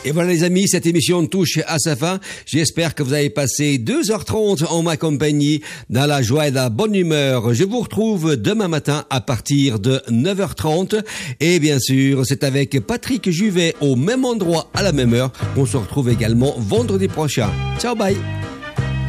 Et voilà les amis, cette émission touche à sa fin. J'espère que vous avez passé 2h30 en ma compagnie dans la joie et la bonne humeur. Je vous retrouve demain matin à partir de 9h30. Et bien sûr, c'est avec Patrick Juvet au même endroit à la même heure qu'on se retrouve également vendredi prochain. Ciao, bye.